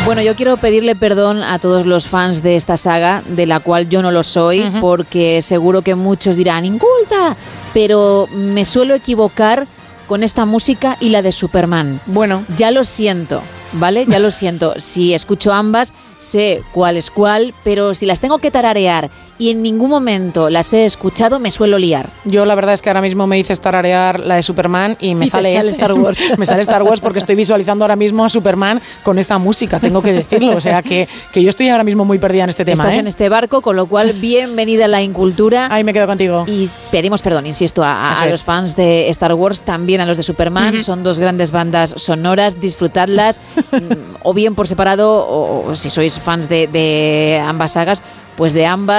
Bueno, yo quiero pedirle perdón a todos los fans de esta saga, de la cual yo no lo soy, porque seguro que muchos dirán, inculta, pero me suelo equivocar con esta música y la de Superman. Bueno. Ya lo siento, ¿vale? Ya lo siento. Si escucho ambas, sé cuál es cuál, pero si las tengo que tararear y en ningún momento las he escuchado, me suelo liar. Yo la verdad es que ahora mismo me dices tararear la de Superman y me sale Star Wars. Me sale Star Wars porque estoy visualizando ahora mismo a Superman con esta música, tengo que decirlo. O sea que yo estoy ahora mismo muy perdida en este tema. Estás en este barco, con lo cual bienvenida a la incultura. Ahí me quedo contigo. Y pedimos perdón, insisto, a los fans de Star Wars, también a los de Superman. Son dos grandes bandas sonoras, disfrutadlas, o bien por separado, o si sois fans de ambas sagas, pues de ambas.